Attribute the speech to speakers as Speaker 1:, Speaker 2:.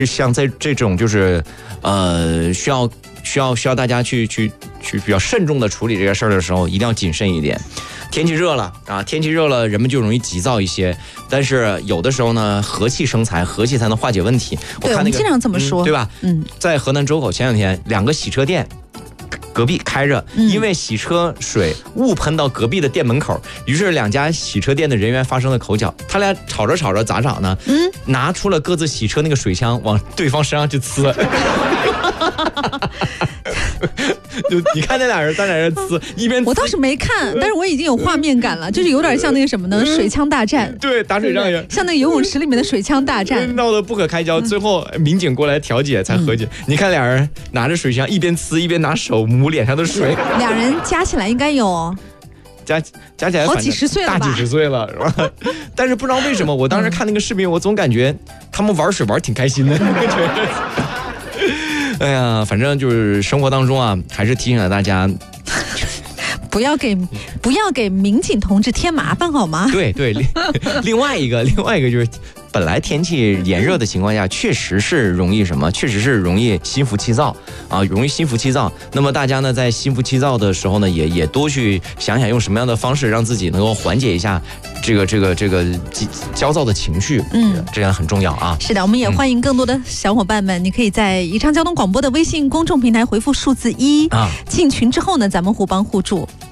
Speaker 1: 像在这种就是需要大家去比较慎重的处理这个事儿的时候，一定要谨慎一点。天气热了啊，天气热了，人们就容易急躁一些。但是有的时候呢，和气生财，和气才能化解问题。
Speaker 2: 对，我们经常这么说，
Speaker 1: 对吧？在河南周口前两天，2个洗车店隔壁开着，因为洗车水误喷到隔壁的店门口，于是2家洗车店的人员发生了口角。他俩吵着咋找呢？拿出了各自洗车那个水枪往对方身上去呲。就你看那俩人在那呲，一边
Speaker 2: 我倒是没看，但是我已经有画面感了，就是有点像那个什么呢？水枪大战。
Speaker 1: 对，打水仗一样，
Speaker 2: 像那个游泳池里面的水枪大战，
Speaker 1: 闹得不可开交。最后民警过来调解才和解。你看俩人拿着水枪一边呲一边拿手抹脸上的水，
Speaker 2: 俩人加起来应该有
Speaker 1: 加起来
Speaker 2: 好几十岁了吧，
Speaker 1: 大几十岁了是吧？但是不知道为什么，我当时看那个视频，我总感觉他们玩水玩挺开心的。哎呀，反正就是生活当中啊，还是提醒了大家，
Speaker 2: 不要给民警同志添麻烦好吗？
Speaker 1: 对，另外一个就是。本来天气炎热的情况下，确实是容易什么？确实是容易心浮气躁啊，容易心浮气躁。那么大家呢，在心浮气躁的时候呢，也多去想想用什么样的方式让自己能够缓解一下这个焦躁的情绪。这样很重要啊。
Speaker 2: 是的，我们也欢迎更多的小伙伴们，你可以在宜昌交通广播的微信公众平台回复数字1进群之后呢，咱们互帮互助。